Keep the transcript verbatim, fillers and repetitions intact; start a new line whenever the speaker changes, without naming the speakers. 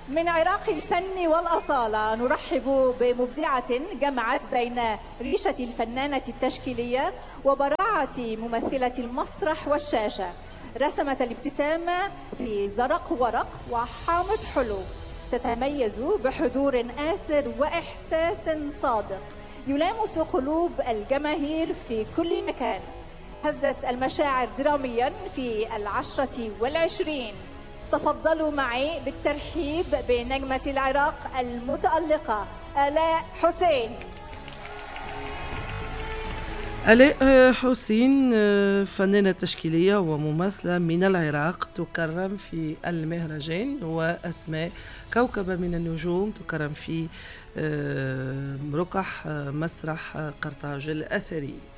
من عراق الفن والأصالة نرحب بمبدعة جمعت بين ريشة الفنانة التشكيلية وبراعة ممثلة المسرح والشاشة. رسمت الابتسامة في زرق ورق وحامض حلو، تتميز بحضور آسر وإحساس صادق يلامس قلوب الجماهير في كل مكان. هزت المشاعر دراميا في العشرة والعشرين. تفضلوا معي بالترحيب بنجمة العراق المتألقة آلاء حسين.
آلاء حسين فنانة تشكيلية وممثلة من العراق، تكرم في المهرجان وأسماء كوكبة من النجوم، تكرم في ركح مسرح قرطاج الأثري.